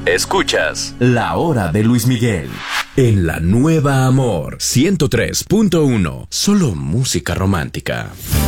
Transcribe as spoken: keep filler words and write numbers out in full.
Escuchas La Hora de Luis Miguel en la Nueva Amor ciento tres punto uno. Solo música romántica.